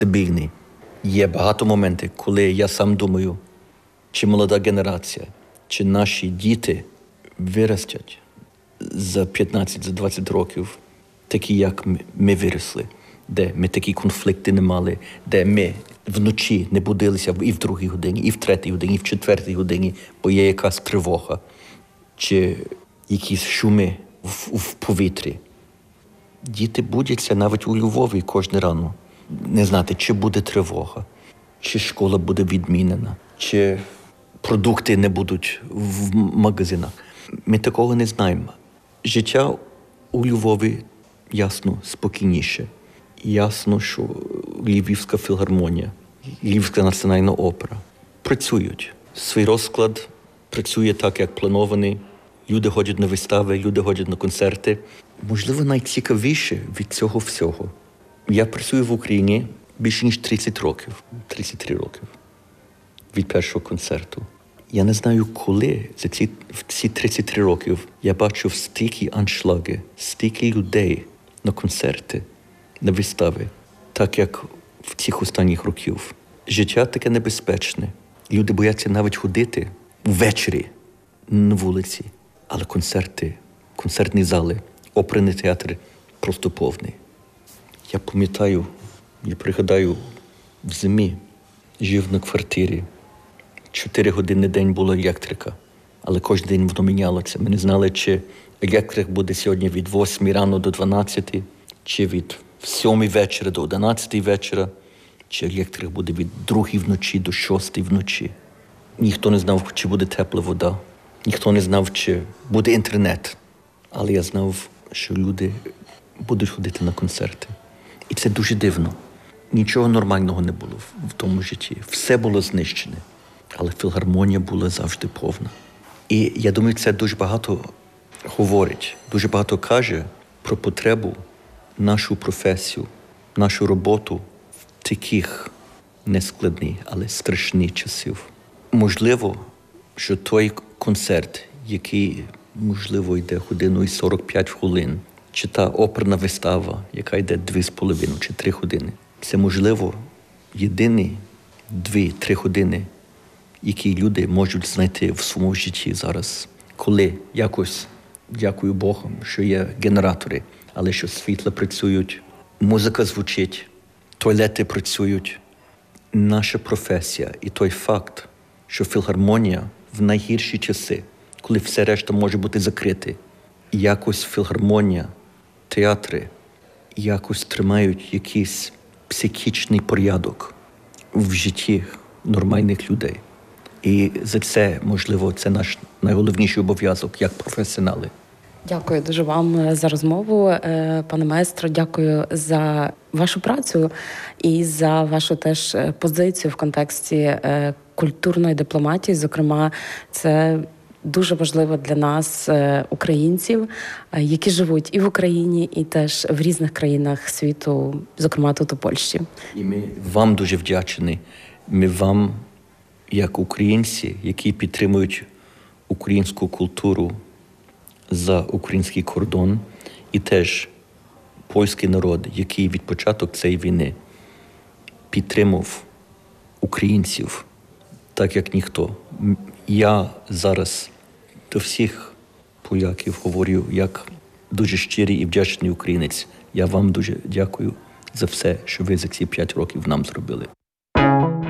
стабільний. Є багато моментів, коли я сам думаю, чи молода генерація, чи наші діти виростять за 15-20 років, такі, як ми виросли, де ми такі конфлікти не мали, де ми вночі не будилися і в 2-й годині, і в 3-й годині, і в 4-й годині, бо є якась тривога, чи якісь шуми в повітрі. Діти будяться навіть у Львові кожне рано. Не знати, чи буде тривога, чи школа буде відмінена, чи продукти не будуть в магазинах. Ми такого не знаємо. Життя у Львові, ясно, спокійніше. Ясно, що Львівська філармонія, Львівська національна опера працюють. Свій розклад працює так, як планований. Люди ходять на вистави, люди ходять на концерти. Можливо, найцікавіше від цього всього. Я працюю в Україні більше ніж 33 років від першого концерту. Я не знаю, коли в ці 33 років я бачив стільки аншлаги, стільки людей на концерти, на вистави, так як в цих останніх років. Життя таке небезпечне. Люди бояться навіть ходити ввечері на вулиці. Але концерти, концертні зали, оперний театр просто повний. Я пам'ятаю, я пригадаю, в зимі жив на квартирі. 4 години на день була електрика, але кожен день воно мінялося. Ми не знали, чи електрик буде сьогодні від 8 рано до 12, чи від 7 вечора до 11 вечора, чи електрик буде від 2 вночі до 6 вночі. Ніхто не знав, чи буде тепла вода. Ніхто не знав, чи буде інтернет. Але я знав, що люди будуть ходити на концерти. І це дуже дивно. Нічого нормального не було в тому житті. Все було знищене. Але філармонія була завжди повна. І я думаю, це дуже багато говорить, дуже багато каже про потребу, нашу професію, нашу роботу в таких нескладних, але страшних часів. Можливо, що той концерт, який, можливо, йде годину і 45 хвилин, чи та оперна вистава, яка йде 2,5 чи 3 години, це, можливо, єдині 2-3 години, які люди можуть знайти в своєму житті зараз, коли якось, дякую Богу, що є генератори, але що світла працюють, музика звучить, туалети працюють. Наша професія і той факт, що філармонія в найгірші часи, коли все решта може бути закрите, якось філармонія, театри якось тримають якийсь психічний порядок в житті нормальних людей. І за це, можливо, це наш найголовніший обов'язок як професіонали. Дякую дуже вам за розмову, пане маестро. Дякую за вашу працю і за вашу теж позицію в контексті культурної дипломатії. Зокрема, це дуже важливо для нас, українців, які живуть і в Україні, і теж в різних країнах світу, зокрема тут у Польщі. І ми вам дуже вдячні. Ми вам, як українці, які підтримують українську культуру за український кордон, і теж польський народ, який від початку цієї війни підтримав українців, так як ніхто. Я зараз до всіх поляків говорю, як дуже щирий і вдячний українець. Я вам дуже дякую за все, що ви за ці 5 років нам зробили.